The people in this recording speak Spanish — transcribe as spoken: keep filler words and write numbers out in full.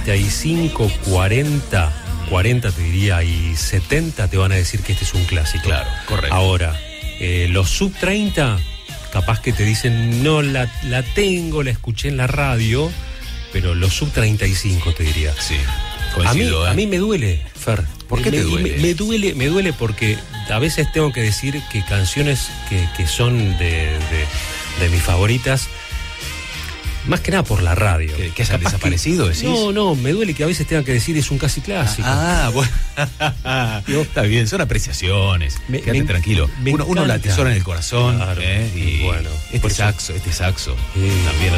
treinta y cinco, cuarenta, cuarenta te diría, y setenta te van a decir que este es un clásico. Claro, correcto. Ahora, eh, los sub treinta, capaz que te dicen, no, la, la tengo, la escuché en la radio, pero los sub treinta y cinco te diría. Sí, a mí, coincido, ¿eh? a mí me duele, Fer. ¿Por qué me, te duele? Me, me duele? Me duele porque a veces tengo que decir que canciones que, que son de, de, de mis favoritas, más que nada por la radio. ¿Que, que hayan Capaz desaparecido, que, decís? No, no, me duele que a veces tenga que decir es un casi clásico. Ah, bueno. Está bien, son apreciaciones. Me- Quédate me- tranquilo. me Uno, uno la encanta. atesora en el corazón. Claro, ¿eh? y Y bueno, este por eso- saxo, este saxo Sí. también